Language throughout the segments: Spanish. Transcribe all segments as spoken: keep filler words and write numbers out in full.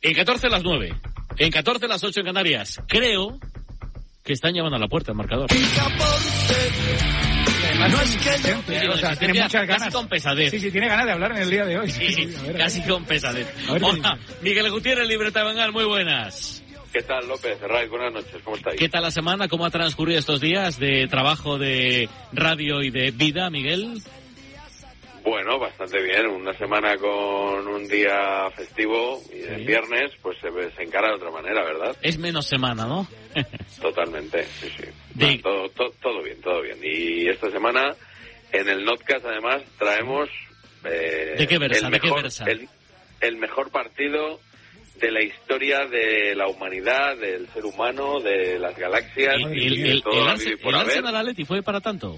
En catorce las nueve. En catorce las ocho en Canarias. Creo que están llamando a la puerta el marcador. No es que tiene, o sea, tiene muchas ganas. Casi con pesadez. Sí, sí, tiene ganas de hablar en el día de hoy. Sí, sí, ver, casi con pesadez. Hola, Miguel Gutiérrez, Libreta Bengal, muy buenas. ¿Qué tal, López? Ray, buenas noches, ¿cómo estáis? ¿Qué tal la semana? ¿Cómo ha transcurrido estos días de trabajo, de radio y de vida, Miguel? Bueno, bastante bien. Una semana con un día festivo y el sí. viernes pues se, se encara de otra manera, ¿verdad? Es menos semana, ¿no? Totalmente, sí, sí. De... Bueno, todo, todo, todo bien, todo bien. Y esta semana en el Notcast además traemos... Eh, ¿De qué versa? El ¿De mejor, qué versa? El, el mejor partido de la historia de la humanidad, del ser humano, de las galaxias el, y el, de el, todo el, lo Arse, por el haber. Arsenal Atleti fue para tanto.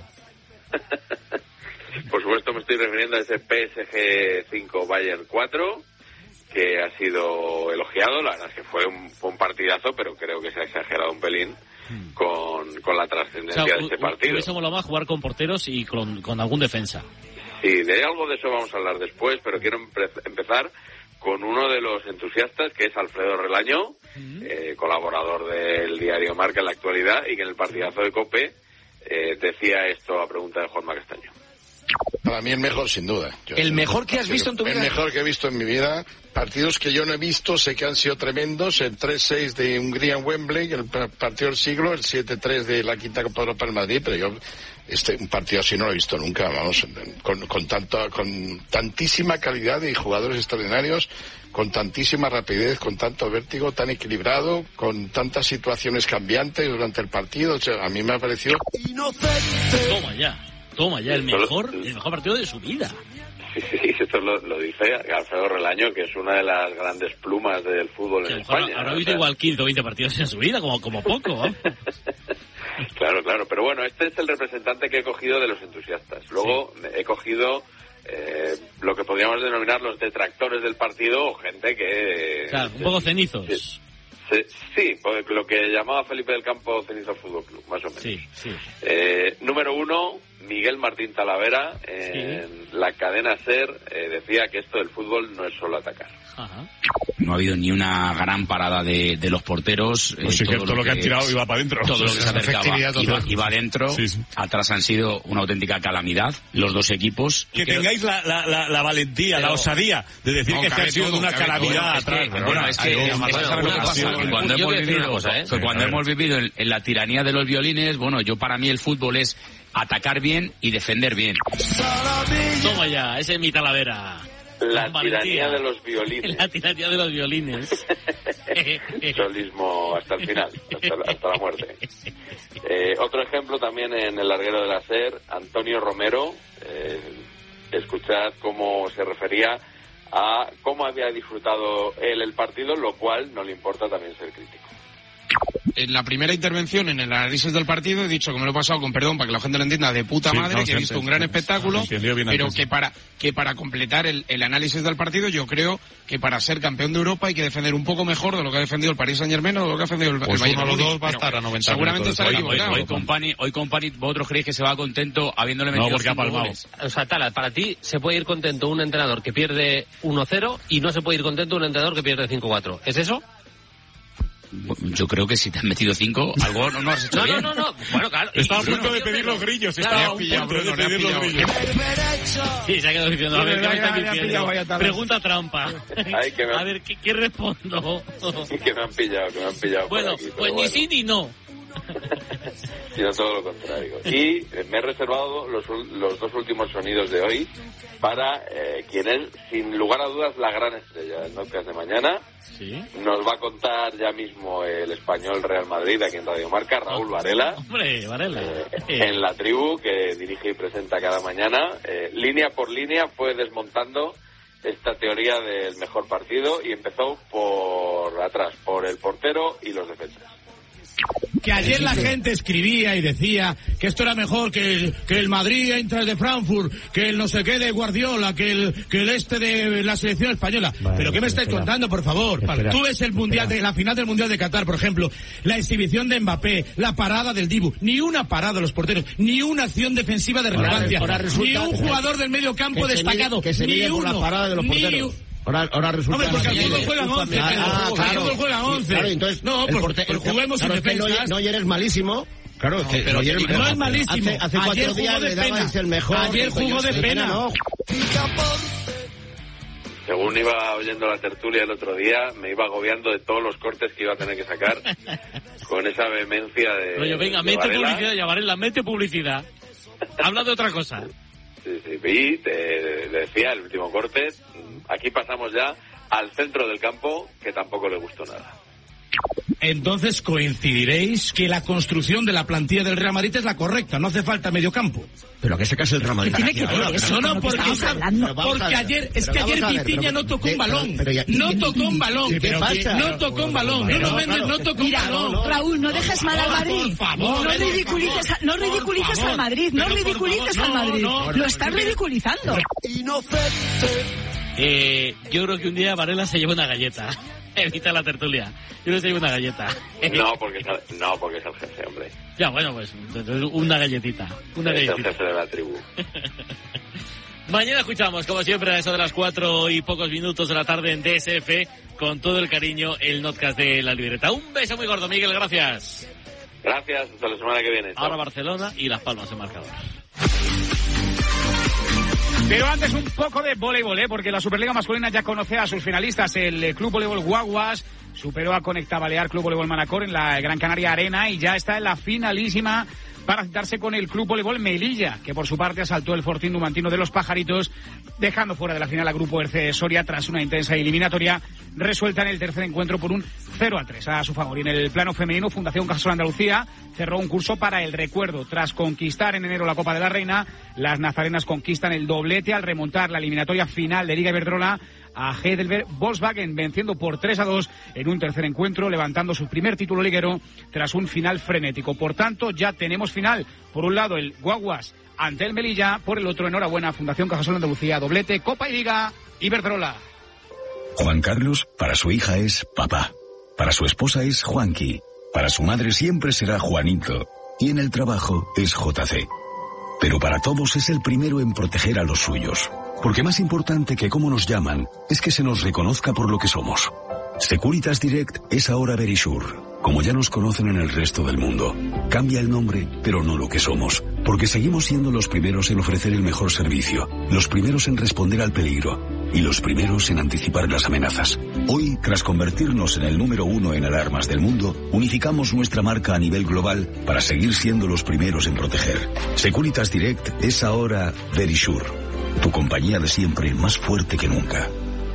Por supuesto me estoy refiriendo a ese P S G cinco Bayern cuatro, que ha sido elogiado. La verdad es que fue un, fue un partidazo, pero creo que se ha exagerado un pelín hmm. con, con la trascendencia, o sea, de este partido. Hubiese molado más jugar con porteros y con, con algún defensa. Sí, de algo de eso vamos a hablar después, pero quiero empe- empezar con uno de los entusiastas, que es Alfredo Relaño, hmm. eh, colaborador del diario Marca en la actualidad, y que en el partidazo de COPE eh, decía esto a pregunta de Juanma Castaño. Para mí el mejor, sin duda. Yo ¿El mejor que has visto en tu vida? El mejor que he visto en mi vida. Partidos que yo no he visto, sé que han sido tremendos. El tres seis de Hungría en Wembley, el partido del siglo, el siete tres de la quinta Copa de Europa en Madrid, pero yo este un partido así no lo he visto nunca, vamos, con, con, tanto, con tantísima calidad y jugadores extraordinarios, con tantísima rapidez, con tanto vértigo, tan equilibrado, con tantas situaciones cambiantes durante el partido. O sea, a mí me ha parecido... Inocente. Toma ya. Toma ya, el mejor, el mejor partido de su vida. Sí, sí, esto lo, lo dice Alfredo Relaño, que es una de las grandes plumas del fútbol sí, en España. Ahora ha visto o sea... igual quince o veinte partidos en su vida, como, como poco, ¿eh? Claro, claro, pero bueno, este es el representante que he cogido de los entusiastas. Luego sí. he cogido eh, lo que podríamos denominar los detractores del partido, o gente que... Claro, un poco cenizos. Sí. Sí, sí, lo que llamaba Felipe del Campo Cenizo Fútbol Club, más o menos. Sí, sí. Eh, número uno, Miguel Martín Talavera, en sí. la cadena SER, eh, decía que esto del fútbol no es solo atacar. Ajá. No ha habido ni una gran parada de, de los porteros. Pues eh, sí, todo, todo lo que, que han tirado iba para adentro. Todo lo que se acercaba iba, iba adentro. Sí, sí. Atrás han sido una auténtica calamidad los dos equipos. Que tengáis la, la, la, la valentía, pero, la osadía de decir no, que este ha sido de una calamidad atrás. Bueno, es que cuando hemos vivido, cosa, ¿eh? que cuando hemos vivido en, en la tiranía de los violines, bueno, yo para mí el fútbol es atacar bien y defender bien. Toma ya, ese es mi Talavera. La tiranía de los violines. La tiranía de los violines. Solismo hasta el final, hasta, hasta la muerte. Eh, otro ejemplo también en el larguero de la SER, Antonio Romero. Eh, escuchad cómo se refería a cómo había disfrutado él el partido, lo cual no le importa también ser crítico. En la primera intervención, en el análisis del partido, he dicho que me lo he pasado con perdón para que la gente lo entienda de puta sí, madre, no, que he visto sí, un gran sí, espectáculo, sí, pero que para que para completar el, el análisis del partido, yo creo que para ser campeón de Europa hay que defender un poco mejor de lo que ha defendido el Paris Saint-Germain o de lo que ha defendido el, pues el Bayern. Uno de los dos va a estar a noventa seguramente estará equivocado. Hoy, hoy Company, hoy Company, vosotros creéis que se va contento habiéndole metido no, porque cinco ha palmado. goles. O sea, Tala, para ti se puede ir contento un entrenador que pierde uno cero y no se puede ir contento un entrenador que pierde cinco cuatro. ¿Es eso? Yo creo que si te han metido cinco, algo no, no has hecho no, bien. No, no, no. Bueno, claro. Estaba a punto de pedir los grillos. Claro, estaba a punto de pedir los grillos. Sí, se ha quedado diciendo. A ver, ¿qué me están diciendo? Pregunta trampa. Ay, que me... A ver, ¿qué, qué respondo? Que me han pillado, que me han pillado. Bueno, aquí, pues bueno. ni sí ni no. Sino todo lo contrario. Y me he reservado los, los dos últimos sonidos de hoy para eh, quien es, sin lugar a dudas, la gran estrella del Notcast de mañana. ¿Sí? Nos va a contar ya mismo el español Real Madrid aquí en Radio Marca, Raúl Varela. Hombre, Varela. Eh, en La Tribu, que dirige y presenta cada mañana. Eh, línea por línea fue desmontando esta teoría del mejor partido y empezó por atrás, por el portero y los defensas. Que ayer la gente escribía y decía que esto era mejor que el, que el Madrid Eintracht de Frankfurt, que el no sé qué de Guardiola, que el que el este de la selección española. Vale, pero ¿qué me estáis espera, contando, por favor? Espera, Tú ves el mundial espera. de la final del Mundial de Qatar, por ejemplo, la exhibición de Mbappé, la parada del Dibu, ni una parada de los porteros, ni una acción defensiva de relevancia, ni un jugador del medio campo destacado, que se ni mide uno, por la parada de los porteros. Ahora, ahora resulta... Hombre, porque al fútbol juegan once. Ah, claro. Al fútbol juegan once. Claro, entonces... No, pues, porte... pues juguemos claro, en defensas. Neuer es malísimo. Claro, no, que pero Neuer no, no es malísimo. Hace, hace cuatro días le dabais el mejor. Ayer jugó de pena. No. Según iba oyendo la tertulia el otro día, me iba agobiando de todos los cortes que iba a tener que sacar con esa vehemencia de... Oye, venga, de mete Varela. publicidad, ya Varela, mete publicidad. Habla de otra cosa. Sí, sí, y te decía el último corte, aquí pasamos ya al centro del campo, que tampoco le gustó nada. Entonces coincidiréis que la construcción de la plantilla del Real Madrid es la correcta, no hace falta medio campo. Pero que se case el Real Madrid. Tiene que ver eso. No, no, porque, esa, porque ayer, es que ayer Vitinha no tocó un balón. No tocó un balón. ¿Qué pasa? No tocó un balón. No, no, no tocó un balón. Raúl, no dejes mal al Madrid. No ridiculices, a, no ridiculices al Madrid. No ridiculices al Madrid. Lo estás ridiculizando. Eh, yo creo que un día Varela se lleva una galleta. Evita la tertulia. Yo creo que se lleva una galleta. No, porque es el, no, porque es el jefe, hombre. Ya, bueno, pues entonces una galletita. Una es galletita. el jefe de la tribu. Mañana escuchamos, como siempre, a eso de las cuatro y pocos minutos de la tarde en D S F, con todo el cariño, el notcast de La Libreta. Un beso muy gordo, Miguel, gracias. Gracias, hasta la semana que viene. Chao. Ahora Barcelona y Las Palmas en marcador. Pero antes un poco de voleibol, ¿eh? Porque la Superliga masculina ya conoce a sus finalistas. El Club Voleibol Guaguas superó a Conecta Balear Club Voleibol Manacor en la Gran Canaria Arena y ya está en la finalísima para citarse con el Club Voleibol Melilla, que por su parte asaltó el Fortín Numantino de los Pajaritos, dejando fuera de la final a Grupo Erce Soria tras una intensa eliminatoria resuelta en el tercer encuentro por un cero a tres a su favor. Y en el plano femenino, Fundación Cajasol Andalucía cerró un curso para el recuerdo. Tras conquistar en enero la Copa de la Reina, las nazarenas conquistan el doblete al remontar la eliminatoria final de Liga Iberdrola a Heidelberg Volkswagen, venciendo por tres a dos en un tercer encuentro, levantando su primer título liguero tras un final frenético. Por tanto, ya tenemos final. Por un lado, el Guaguas ante el Melilla, por el otro, enhorabuena, Fundación Cajasol Andalucía, doblete, Copa y Liga, Iberdrola. Juan Carlos, para su hija es papá. Para su esposa es Juanqui. Para su madre siempre será Juanito. Y en el trabajo es J C. Pero para todos es el primero en proteger a los suyos. Porque más importante que cómo nos llaman es que se nos reconozca por lo que somos. Securitas Direct es ahora Verisure, como ya nos conocen en el resto del mundo. Cambia el nombre, pero no lo que somos, porque seguimos siendo los primeros en ofrecer el mejor servicio, los primeros en responder al peligro y los primeros en anticipar las amenazas. Hoy, tras convertirnos en el número uno en alarmas del mundo, unificamos nuestra marca a nivel global para seguir siendo los primeros en proteger. Securitas Direct es ahora Verisure, tu compañía de siempre más fuerte que nunca.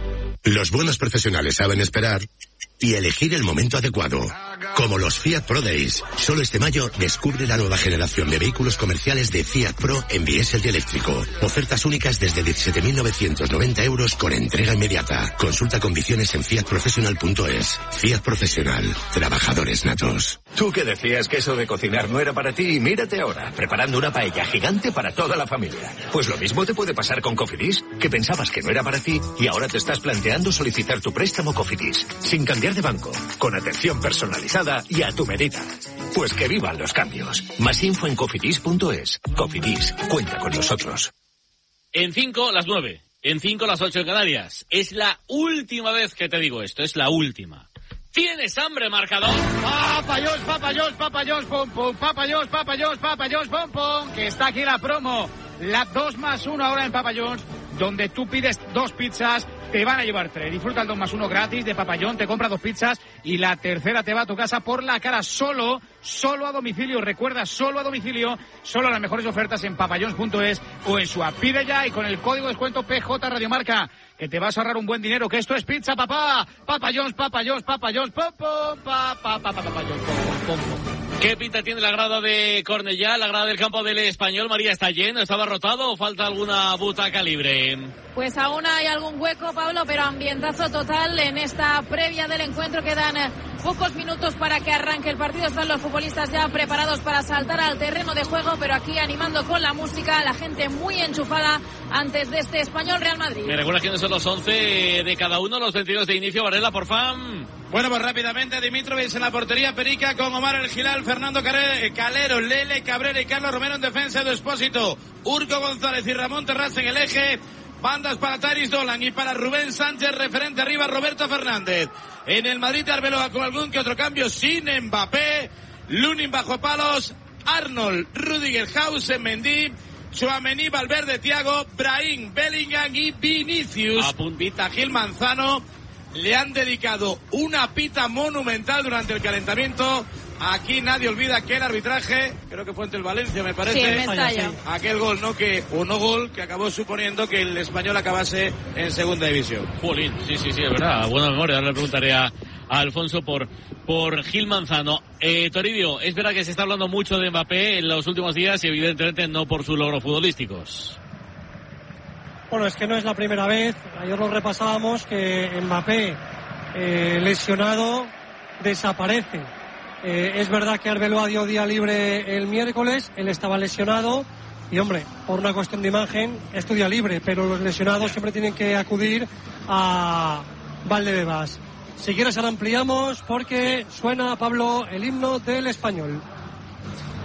Los buenos profesionales saben esperar y elegir el momento adecuado. Como los Fiat Pro Days. Solo este mayo descubre la nueva generación de vehículos comerciales de Fiat Pro en diésel y eléctrico. Ofertas únicas desde diecisiete mil novecientos noventa euros con entrega inmediata. Consulta condiciones en fiat professional punto es. Fiat Profesional. Trabajadores natos. Tú que decías que eso de cocinar no era para ti, mírate ahora, preparando una paella gigante para toda la familia. Pues lo mismo te puede pasar con Cofidis, que pensabas que no era para ti y ahora te estás planteando solicitar tu préstamo Cofidis, sin cambiar de banco, con atención personalizada y a tu medida. Pues que vivan los cambios. Más info en cofidis punto es. Cofidis, cuenta con nosotros. En cinco, las nueve. En cinco, las ocho en Canarias. Es la última vez que te digo esto, es la última. ¿Tienes hambre, marcador? Papayos, papayos, papayos, pom, pom, papayos, papayos, papayos, pom, pom, que está aquí la promo. La dos más uno ahora en Papayons, donde tú pides dos pizzas, te van a llevar tres. Disfruta el dos más uno gratis de Papayón, te compra dos pizzas y la tercera te va a tu casa por la cara, solo, solo a domicilio. Recuerda, solo a domicilio, solo las mejores ofertas en papayons punto es o en su app. Pide ya y con el código de descuento P J Radiomarca, que te vas a ahorrar un buen dinero, que esto es pizza, papá. Papayons, papayons, papayons, pom, pom, pa, pa, pa, pa, papayons, pom, pom, pom. ¿Qué pinta tiene la grada de Cornellá, la grada del campo del Español? María, ¿está lleno? ¿Está abarrotado o falta alguna butaca libre? Pues aún hay algún hueco, Pablo, pero ambientazo total en esta previa del encuentro. Quedan pocos minutos para que arranque el partido. Están los futbolistas ya preparados para saltar al terreno de juego, pero aquí animando con la música, la gente muy enchufada antes de este Español Real Madrid. ¿Me recuerdas quiénes son los once de cada uno, los veintidós de inicio? Varela, por fan. Bueno, pues rápidamente, Dimitrovic en la portería, Perica con Omar El Gilal, Fernando Calero, Lele Cabrera y Carlos Romero en defensa de Expósito, Urco González y Ramón Terraz en el eje, Bandas para Taris Dolan y para Rubén Sánchez, referente arriba Roberto Fernández. En el Madrid Arbeloa con algún que otro cambio, sin Mbappé, Lunin bajo palos, Arnold, Rudiger, Hausen, Mendy, Tchouaméni, Valverde, Thiago, Brahim, Bellingham y Vinicius. Vita Gil Manzano le han dedicado una pita monumental durante el calentamiento. Aquí nadie olvida aquel arbitraje, creo que fue ante el Valencia, me parece. Sí, en Mestalla. Aquel gol, no que, o no gol, que acabó suponiendo que el Español acabase en segunda división. Jolín, sí, sí, sí, es verdad. Buena memoria. Ahora le preguntaré a, a Alfonso por, por Gil Manzano. Eh, Toribio, es verdad que se está hablando mucho de Mbappé en los últimos días y evidentemente no por sus logros futbolísticos. Bueno, es que no es la primera vez. Ayer lo repasábamos que Mbappé eh, lesionado desaparece. Eh, es verdad que Arbeloa dio día libre el miércoles, él estaba lesionado y, hombre, por una cuestión de imagen, es día libre, pero los lesionados siempre tienen que acudir a Valdebebas. Si quieres ahora ampliamos porque suena, Pablo, el himno del Español.